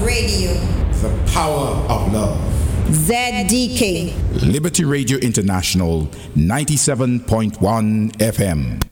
Radio. The power of love. ZDK. Liberty Radio International 97.1 FM.